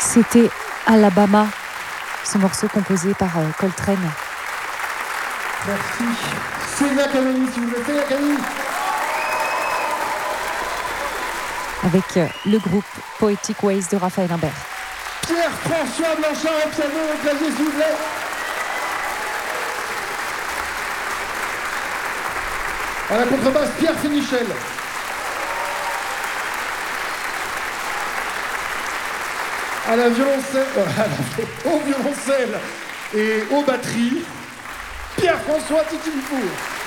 C'était Alabama, ce morceau composé par Coltrane. Merci. Célia Camini, s'il vous plaît. Célia Camini. Avec le groupe Poetic Ways de Raphaël Imbert. Pierre-François Blanchard au piano, au clavier, s'il vous plaît. À la contrebasse, Pierre Fénichel. À la violoncelle, au violoncelle et aux batteries, Pierre-François Titinifour.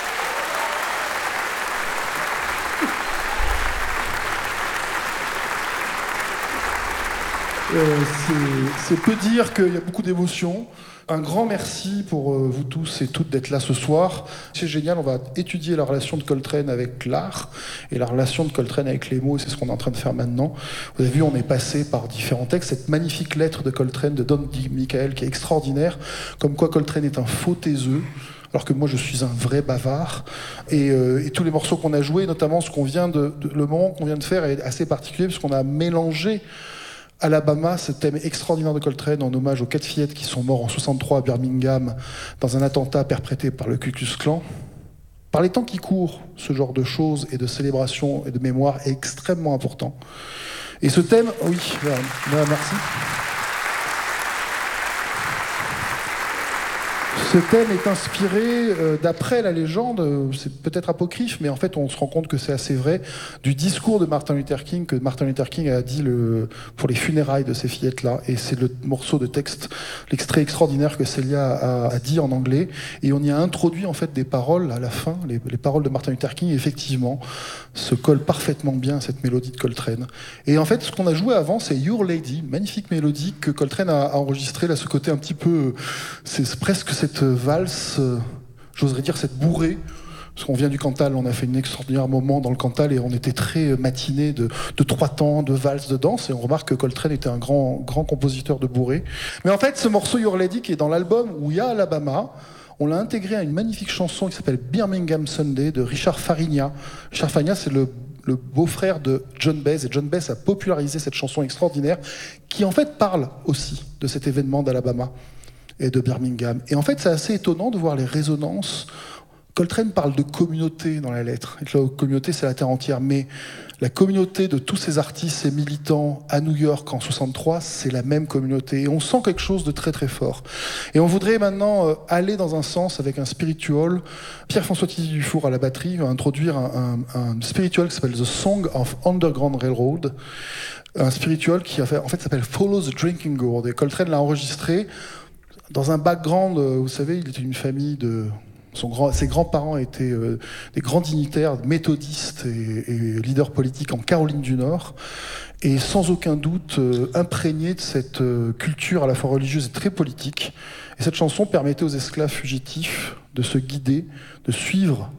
C'est peu dire qu'il y a beaucoup d'émotions. Un grand merci pour vous tous et toutes d'être là ce soir. C'est génial, on va étudier la relation de Coltrane avec l'art et la relation de Coltrane avec les mots, et c'est ce qu'on est en train de faire maintenant. Vous avez vu, on est passé par différents textes. Cette magnifique lettre de Coltrane, de Don Michael, qui est extraordinaire, comme quoi Coltrane est un faux taiseux, alors que moi je suis un vrai bavard. Et tous les morceaux qu'on a joués, notamment ce qu'on vient le moment qu'on vient de faire est assez particulier, parce qu'on a mélangé Alabama, ce thème extraordinaire de Coltrane, en hommage aux 4 fillettes qui sont mortes en 63 à Birmingham dans un attentat perpétré par le Ku Klux Klan. Par les temps qui courent, ce genre de choses et de célébration et de mémoire est extrêmement important. Et ce thème, oui, merci. Ce thème est inspiré, d'après la légende, c'est peut-être apocryphe, mais en fait on se rend compte que c'est assez vrai, du discours de Martin Luther King, que Martin Luther King a dit pour les funérailles de ces fillettes-là. Et c'est le morceau de texte, l'extrait extraordinaire que Célia a dit en anglais. Et on y a introduit en fait des paroles à la fin, les paroles de Martin Luther King, et effectivement, se collent parfaitement bien à cette mélodie de Coltrane. Et en fait, ce qu'on a joué avant, c'est Your Lady, magnifique mélodie que Coltrane a enregistrée, là, ce côté un petit peu, c'est presque cette valse, j'oserais dire cette bourrée, parce qu'on vient du Cantal, on a fait un extraordinaire moment dans le Cantal et on était très matiné de 3 temps, de valse, de danse, et on remarque que Coltrane était un grand compositeur de bourrée. Mais en fait, ce morceau Your Lady qui est dans l'album où il y a Alabama, on l'a intégré à une magnifique chanson qui s'appelle Birmingham Sunday de Richard Farigna. Richard Farigna, c'est le beau-frère de John Baez, et John Baez a popularisé cette chanson extraordinaire qui en fait parle aussi de cet événement d'Alabama et de Birmingham. Et en fait, c'est assez étonnant de voir les résonances. Coltrane parle de communauté dans la lettre. Et la communauté, c'est la terre entière. Mais la communauté de tous ces artistes, ces militants à New York en 63, c'est la même communauté. Et on sent quelque chose de très très fort. Et on voudrait maintenant aller dans un sens avec un spiritual. Pierre-François Dufour à la batterie va introduire un spiritual qui s'appelle The Song of Underground Railroad. Un spiritual qui en fait s'appelle Follow the Drinking Gourd. Et Coltrane l'a enregistré dans un background, vous savez, il était une famille de... Ses grands-parents étaient des grands dignitaires, méthodistes et leaders politiques en Caroline du Nord, et sans aucun doute imprégnés de cette culture à la fois religieuse et très politique. Et cette chanson permettait aux esclaves fugitifs de se guider, de suivre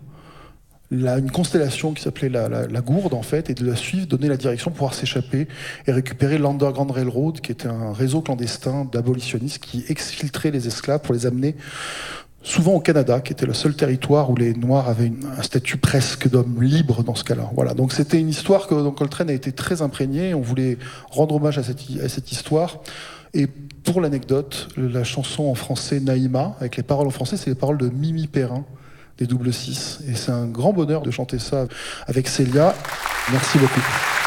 une constellation qui s'appelait la Gourde, en fait, et de la suivre, donner la direction pour pouvoir s'échapper et récupérer l'Underground Railroad, qui était un réseau clandestin d'abolitionnistes qui exfiltrait les esclaves pour les amener souvent au Canada, qui était le seul territoire où les Noirs avaient un statut presque d'homme libre dans ce cas-là. Voilà. Donc c'était une histoire que Coltrane a été très imprégné. On voulait rendre hommage à cette histoire. Et pour l'anecdote, la chanson en français Naïma, avec les paroles en français, c'est les paroles de Mimi Perrin, des Double Six. Et c'est un grand bonheur de chanter ça avec Célia. Merci beaucoup.